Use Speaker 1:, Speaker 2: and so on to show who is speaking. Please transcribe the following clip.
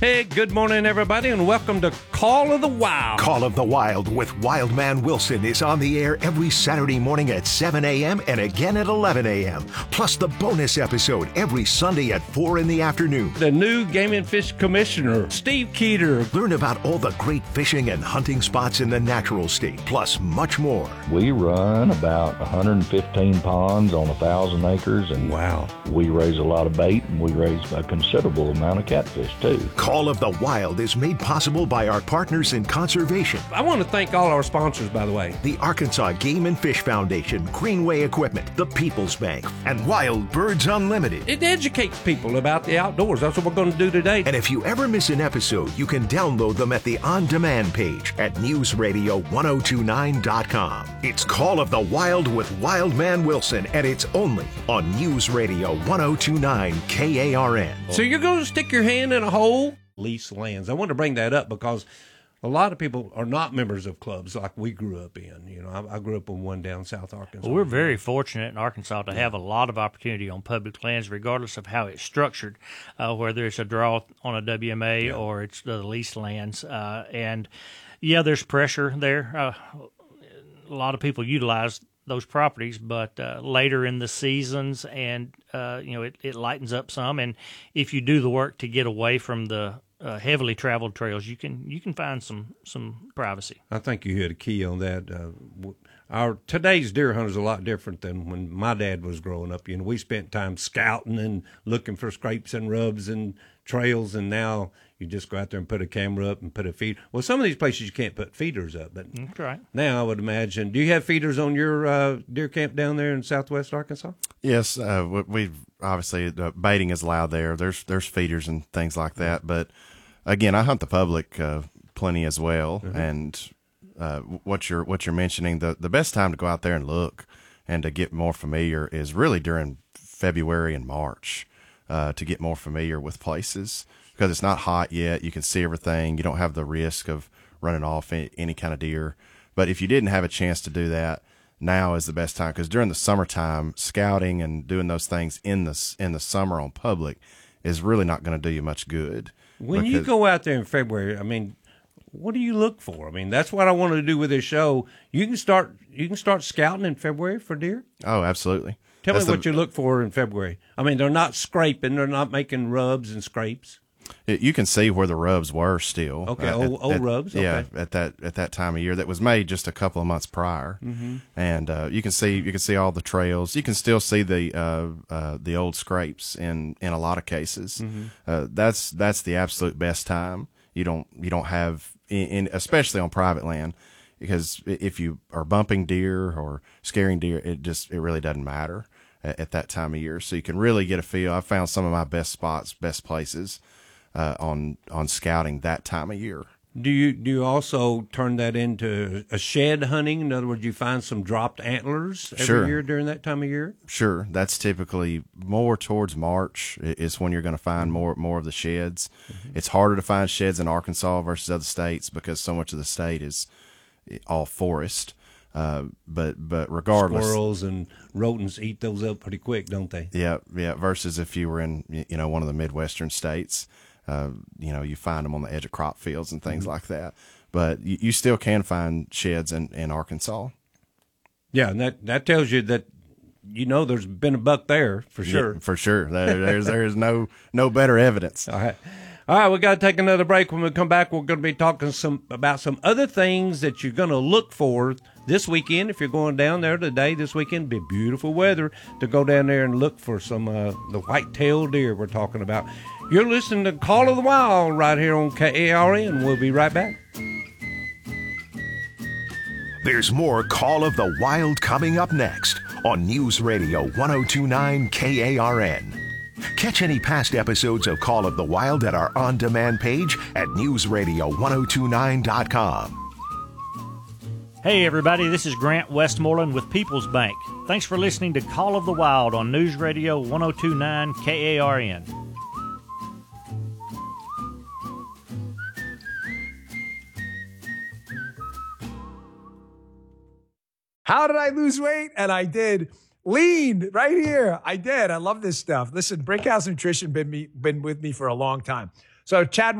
Speaker 1: Hey, good morning, everybody, and welcome to Call of the Wild.
Speaker 2: Call of the Wild with Wildman Wilson is on the air every Saturday morning at 7 a.m. and again at 11 a.m. Plus the bonus episode every Sunday at 4 in the afternoon.
Speaker 1: The new Game and Fish Commissioner, Steve Keeter.
Speaker 2: Learn about all the great fishing and hunting spots in the natural state, plus much more.
Speaker 3: We run about 115 ponds on 1,000 acres, and
Speaker 1: wow,
Speaker 3: we raise a lot of bait, and we raise a considerable amount of catfish, too.
Speaker 2: Call of the Wild is made possible by our partners in conservation.
Speaker 1: I want to thank all our sponsors, by the way.
Speaker 2: The Arkansas Game and Fish Foundation, Greenway Equipment, the People's Bank, and Wild Birds Unlimited.
Speaker 1: It educates people about the outdoors. That's what we're going to do today.
Speaker 2: And if you ever miss an episode, you can download them at the on-demand page at newsradio1029.com. It's Call of the Wild with Wildman Wilson, and it's only on News Radio 1029 KARN.
Speaker 1: So you're going to stick your hand in a hole? Lease lands. I want to bring that up because a lot of people are not members of clubs like we grew up in. You know, I grew up in one down South Arkansas.
Speaker 4: Well, we're very fortunate in Arkansas to have a lot of opportunity on public lands, regardless of how it's structured, whether it's a draw on a WMA or it's the lease lands. And, yeah, there's pressure there. A lot of people utilize those properties, but later in the seasons, and it lightens up some. And if you do the work to get away from the heavily traveled trails, you can find some privacy.
Speaker 1: I think you hit a key on that. Our today's deer hunt is a lot different than when my dad was growing up. You know, we spent time scouting and looking for scrapes and rubs and trails, and now you just go out there and put a camera up and put a feed. Well, some of these places you can't put feeders up, but
Speaker 4: that's right.
Speaker 1: Now I would imagine. Do you have feeders on your deer camp down there in Southwest Arkansas?
Speaker 5: Yes, we've obviously baiting is allowed there. There's feeders and things like that, but again, I hunt the public plenty as well. Mm-hmm. And what you're mentioning, the best time to go out there and look and to get more familiar is really during February and March to get more familiar with places. Because it's not hot yet, you can see everything. You don't have the risk of running off any kind of deer. But if you didn't have a chance to do that, now is the best time. Because during the summertime, scouting and doing those things in the summer on public is really not going to do you much good.
Speaker 1: When you go out there in February, I mean, what do you look for? I mean, that's what I wanted to do with this show. You can start scouting in February for deer?
Speaker 5: Oh, absolutely.
Speaker 1: Tell me what you look for in February. I mean, they're not scraping. They're not making rubs and scrapes.
Speaker 5: You can see where the rubs were still.
Speaker 1: Okay, old rubs. Okay.
Speaker 5: Yeah, at that time of year that was made just a couple of months prior, mm-hmm. And you can see all the trails. You can still see the old scrapes in a lot of cases. Mm-hmm. That's the absolute best time. You don't have especially on private land, because if you are bumping deer or scaring deer, it really doesn't matter at that time of year. So you can really get a feel. I found some of my best spots, best places on scouting that time of year.
Speaker 1: Do you also turn that into a shed hunting? In other words, you find some dropped antlers every year during that time of year?
Speaker 5: Sure. That's typically more towards March is when you're going to find more of the sheds. Mm-hmm. It's harder to find sheds in Arkansas versus other states because so much of the state is all forest. But regardless,
Speaker 1: squirrels and rodents eat those up pretty quick, don't they?
Speaker 5: Yeah. Versus if you were in one of the Midwestern states. You find them on the edge of crop fields and things mm-hmm. like that. But you still can find sheds in Arkansas.
Speaker 1: Yeah, and that tells you that there's been a buck there for sure.
Speaker 5: Yeah, for sure. There's no better evidence.
Speaker 1: All right, we got to take another break. When we come back, we're going to be talking about some other things that you're going to look for this weekend. If you're going down there today, this weekend, be beautiful weather to go down there and look for some the white-tailed deer we're talking about. You're listening to Call of the Wild right here on KARN. We'll be right back.
Speaker 2: There's more Call of the Wild coming up next on News Radio 1029 KARN. Catch any past episodes of Call of the Wild at our on-demand page at newsradio1029.com.
Speaker 4: Hey everybody, this is Grant Westmoreland with People's Bank. Thanks for listening to Call of the Wild on News Radio 1029 KARN.
Speaker 6: How did I lose weight? And I did. Lean right here. I did. I love this stuff. Listen, Brickhouse Nutrition been with me for a long time. So Chad